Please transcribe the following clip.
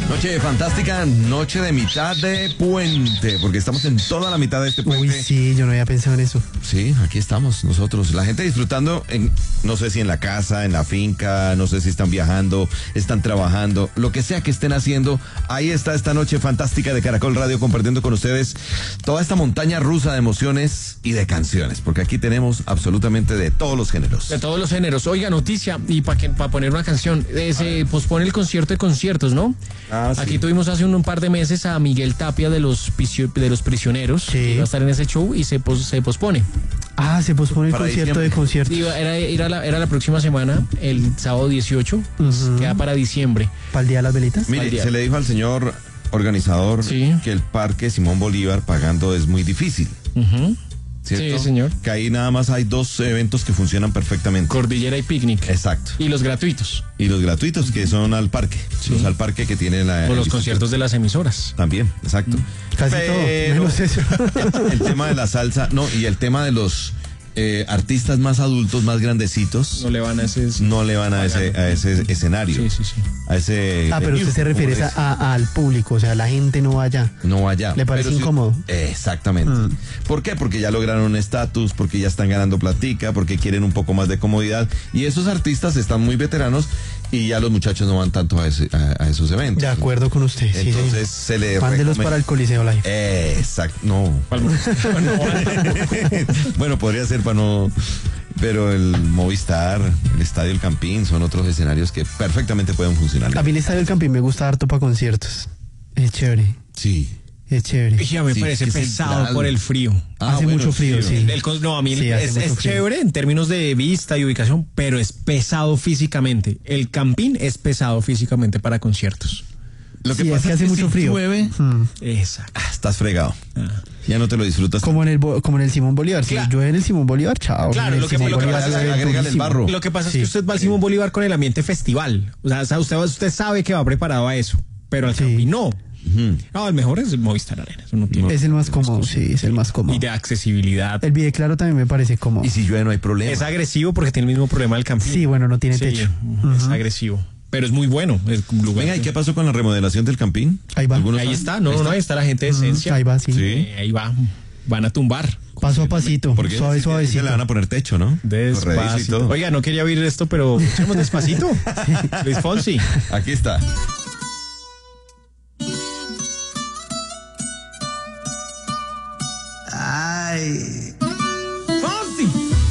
Noche fantástica, noche de mitad de puente, porque estamos en toda la mitad de este puente. Uy, sí, yo no había pensado en eso. Sí, aquí estamos nosotros, la gente disfrutando, no sé si en la casa, en la finca, no sé si están viajando, están trabajando, lo que sea que estén haciendo, ahí está esta noche fantástica de Caracol Radio compartiendo con ustedes toda esta montaña rusa de emociones y de canciones, porque aquí tenemos absolutamente de todos los géneros. De todos los géneros. Oiga, noticia, y para poner una canción, se pospone el concierto de conciertos, ¿no? Ah, sí. Aquí tuvimos hace un par de meses a Miguel Tapia de los Prisioneros, Sí. que iba a estar en ese show y se pospone. Ah, se pospone el Para concierto diciembre. de conciertos. Era la próxima semana, el sábado 18, pues, queda para diciembre. ¿Para el Día de las Velitas? Mire, Al día. se le dijo al señor organizador Sí. que el Parque Simón Bolívar pagando es muy difícil, Ujú. ¿cierto? Sí, señor. Que ahí nada más hay dos eventos que funcionan perfectamente. Cordillera y Picnic. Exacto. Y los gratuitos. Y los gratuitos que son al parque, Sí. los al parque que tiene la... O los el- conciertos de las emisoras. También, exacto. Casi todo, menos eso. El tema de la salsa, no, y el tema de los artistas más adultos, más grandecitos, No le van a ese... no le van a ese escenario, Sí, sí, sí. a ese... Ah, pero usted se refiere como al público, o sea, la gente no vaya. no vaya. ¿Le parece Pero incómodo? Exactamente. ¿Por qué? Porque ya lograron un estatus, porque ya están ganando platica, porque quieren un poco más de comodidad. Y esos artistas están muy veteranos y ya los muchachos no van tanto a esos eventos. De acuerdo con usted, sí. Entonces Sí. se le Mándelos recome- para el Coliseo Live. Exacto, no. Bueno, podría ser para no... Pero el Movistar, el Estadio El Campín son otros escenarios que perfectamente pueden funcionar. A mí el Estadio del Campín me gusta harto para conciertos. Es chévere, Sí. es chévere. Ya me Sí, parece es que es pesado central. por el frío. Hace mucho frío, sí. No, a mí Sí, hace es mucho frío. chévere en términos de vista y ubicación, pero es pesado físicamente. El Campín es pesado físicamente para conciertos. Lo que Sí, pasa es que hace mucho si frío. llueve, Exacto. estás fregado. Ah. Ya no te lo disfrutas. Como en el Simón Bolívar. Si Claro. llueve en el Simón Bolívar, chao. Claro, En el lo que- Simón lo que Bolívar pasa es que llueve agrégale el durísimo. barro. Lo que pasa es Sí. que usted va al Simón Bolívar con el ambiente festival. O sea, usted sabe que va preparado a eso, pero al Sí. Campín no. No, el mejor es el Movistar Arena. Eso no tiene. Es el más cómodo, sí, es el más cómodo. Y de accesibilidad. El Videoclaro también me parece cómodo. Y si llueve no hay problema. Es agresivo porque tiene el mismo problema del Campín. Sí, bueno, no tiene Sí, techo. es agresivo. Pero es muy bueno. Es un lugar. Venga, ¿y qué pasó con la remodelación del Campín? Ahí va. ¿Algunos Ahí saben? está, no, ahí está la gente de esencia. Ahí va, sí. Sí. Ahí va. Van a tumbar. Paso a pasito, Porque suave, sí que suavecito. le van a poner techo, ¿no? Corredizos y Despacito. todo. Oiga, no quería oír esto, pero echemos despacito. Luis Fonsi. Aquí está.